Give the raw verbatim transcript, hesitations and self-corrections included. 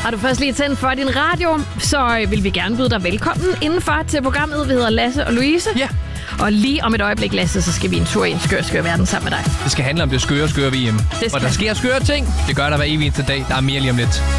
Har du først lige tændt for din radio, så vil vi gerne byde dig velkommen indenfor til programmet. Vi hedder Lasse og Louise. Ja. Og lige om et øjeblik, Lasse, så skal vi en tur i en skør, skør verden sammen med dig. Det skal handle om det skøre, skøre V M. Og der sker skøre ting. Det gør der hver evig eneste dag. Der er mere lige om lidt.